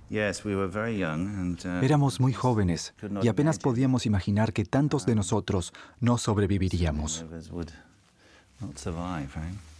Éramos muy jóvenes y apenas podíamos imaginar que tantos de nosotros no sobreviviríamos.